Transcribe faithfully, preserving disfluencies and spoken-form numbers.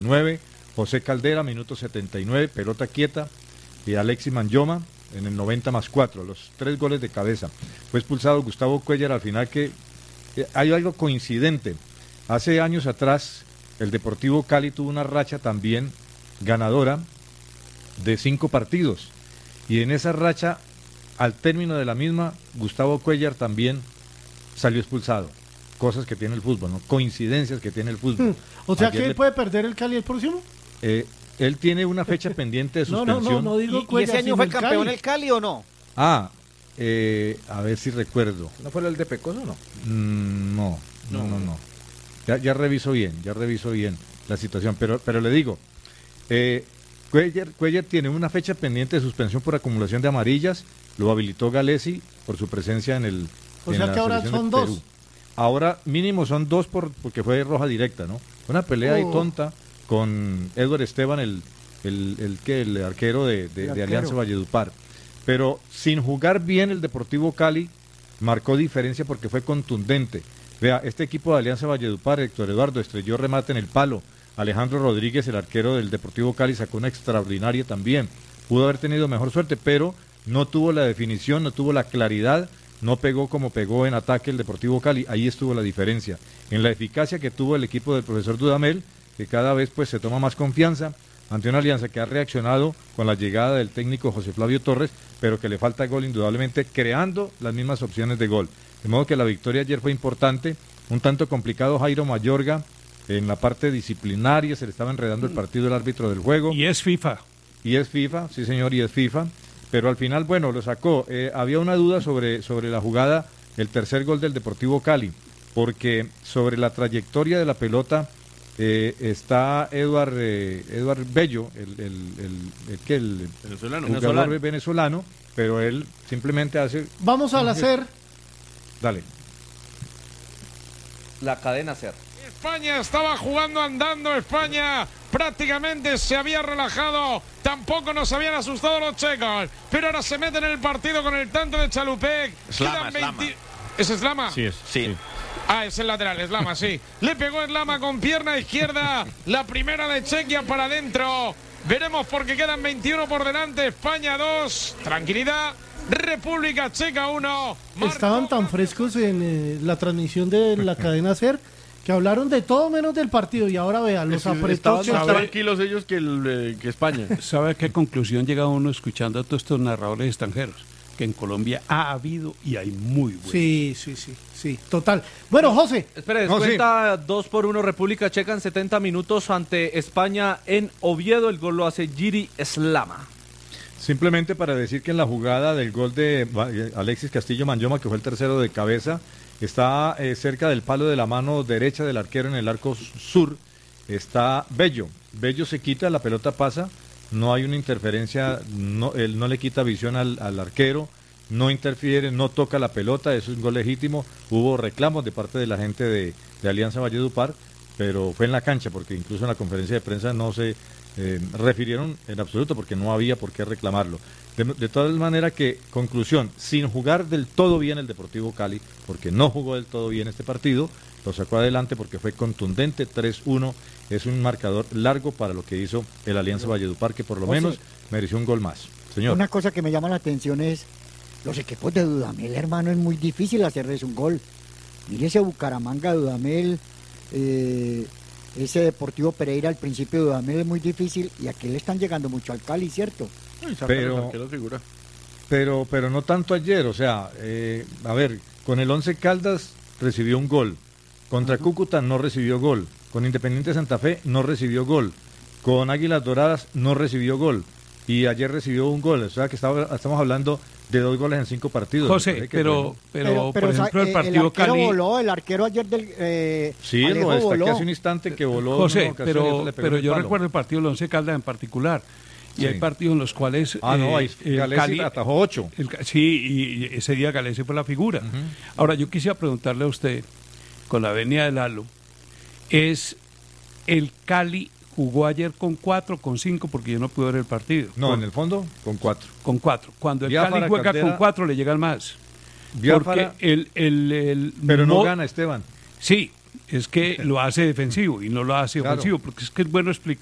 nueve, José Caldera, minuto setenta y nueve, pelota quieta, y Alexis Manyoma en el noventa más cuatro, los tres goles de cabeza. Fue expulsado Gustavo Cuéllar al final, que eh, hay algo coincidente. Hace años atrás, el Deportivo Cali tuvo una racha también ganadora de cinco partidos, y en esa racha, al término de la misma, Gustavo Cuéllar también salió expulsado. Cosas que tiene el fútbol, ¿no? Coincidencias que tiene el fútbol. O sea, Ayer que él le... puede perder el Cali el próximo. Eh, él tiene una fecha pendiente de suspensión. No, no, no, no digo ¿Y, Cuéllar, ¿Y ese año sino fue el campeón Cali. el Cali o no? Ah, eh, a ver si recuerdo. ¿No fue el de Pecoso o no? Mm, no, no, no, no. Ya, ya reviso bien, ya reviso bien la situación, pero, pero le digo, eh, Cuéllar, Cuéllar tiene una fecha pendiente de suspensión por acumulación de amarillas, lo habilitó Galesi por su presencia en el. O en sea la que ahora selección son de dos. Perú. Ahora mínimo son dos por, porque fue roja directa, ¿no? Una pelea ahí Oh. tonta con Edward Esteban, el, el, el, que el arquero de, de, El de arquero. Alianza Valledupar. Pero sin jugar bien, el Deportivo Cali marcó diferencia porque fue contundente. Vea, este equipo de Alianza Valledupar, Héctor Eduardo, estrelló remate en el palo. Alejandro Rodríguez, el arquero del Deportivo Cali, sacó una extraordinaria también. Pudo haber tenido mejor suerte, pero no tuvo la definición, no tuvo la claridad, no pegó como pegó en ataque el Deportivo Cali. Ahí estuvo la diferencia. En la eficacia que tuvo el equipo del profesor Dudamel, que cada vez pues se toma más confianza ante una Alianza que ha reaccionado con la llegada del técnico José Flavio Torres, pero que le falta gol indudablemente, creando las mismas opciones de gol. De modo que la victoria ayer fue importante, un tanto complicado Jairo Mayorga en la parte disciplinaria, se le estaba enredando el partido el árbitro del juego. Y es FIFA. Y es FIFA, sí señor, y es FIFA, pero al final, bueno, lo sacó. Eh, había una duda sobre, sobre la jugada, el tercer gol del Deportivo Cali, porque sobre la trayectoria de la pelota eh, está Eduard, eh, Eduard Bello, el, el, el, el, que el, venezolano. el jugador venezolano. venezolano, pero él simplemente hace... Vamos al hacer. Dale. La cadena SER. España estaba jugando andando, España prácticamente se había relajado, tampoco nos habían asustado los checos, pero ahora se meten en el partido con el tanto de Chalupec. Slama, Quedan veinte... Slama. ¿Es Slama? Sí, es. Sí. sí. Ah, es el lateral, Slama, sí. Le pegó Slama con pierna izquierda, la primera de Chequia para adentro. Veremos porque quedan veintiuno por delante, España dos, tranquilidad. República Checa uno. Estaban tan frescos en eh, la transmisión de la cadena SER que hablaron de todo menos del partido, y ahora vean, los apretó. Estaban Checa. más tranquilos ellos que, el, eh, que España. ¿Sabe a qué conclusión llega uno escuchando a todos estos narradores extranjeros? Que en Colombia ha habido y hay muy buenos. Sí, sí, sí, sí, total. Bueno, José. Espere, No, descuenta dos por uno República Checa en setenta minutos ante España en Oviedo. El gol lo hace Giri Slama. Simplemente para decir que en la jugada del gol de Alexis Castillo Manyoma, que fue el tercero de cabeza, está eh, cerca del palo de la mano derecha del arquero en el arco sur, está Bello. Bello se quita, la pelota pasa, no hay una interferencia, no, él no le quita visión al, al arquero, no interfiere, no toca la pelota, eso es un gol legítimo. Hubo reclamos de parte de la gente de, de Alianza Valledupar, pero fue en la cancha, porque incluso en la conferencia de prensa no se eh, refirieron en absoluto, porque no había por qué reclamarlo. De, de todas maneras que, conclusión, sin jugar del todo bien el Deportivo Cali, porque no jugó del todo bien este partido, lo sacó adelante porque fue contundente, tres uno, es un marcador largo para lo que hizo el Alianza Valledupar, que por lo José, menos mereció un gol más. Señor. Una cosa que me llama la atención es, los equipos de Dudamel, hermano, es muy difícil hacerles un gol. Mire ese Bucaramanga, Dudamel, eh, ese Deportivo Pereira al principio de Dudamel es muy difícil, y aquí le están llegando mucho al Cali, ¿cierto? Pero, pero, pero no tanto ayer, o sea, eh, a ver, con el Once Caldas recibió un gol, contra uh-huh. Cúcuta no recibió gol, con Independiente Santa Fe no recibió gol, con Águilas Doradas no recibió gol, y ayer recibió un gol, o sea que estaba, estamos hablando de dos goles en cinco partidos. José, pero, pero, pero, por ejemplo, el partido el arquero Cali... voló, el arquero ayer del... Eh, sí, Alejo lo destaqué voló. hace un instante que voló. José, ocasión, pero, pero yo palo. recuerdo el partido del Once Caldas en particular. Y sí. hay partidos en los cuales... Ah, no, ahí eh, Galesi Cali atajó ocho. El, sí, y ese día Galesi fue la figura. Uh-huh. Ahora, yo quisiera preguntarle a usted, con la venia de Lalo, ¿es el Cali jugó ayer con cuatro, con cinco, porque yo no pude ver el partido? No, con, en el fondo, con cuatro. Con cuatro. Cuando el Biafara, Cali juega Caldera, con cuatro, le llegan más. Biafara, porque el, el, el pero no mo- gana Esteban. Sí, es que lo hace defensivo y no lo hace Claro. ofensivo, porque es que es bueno explicar.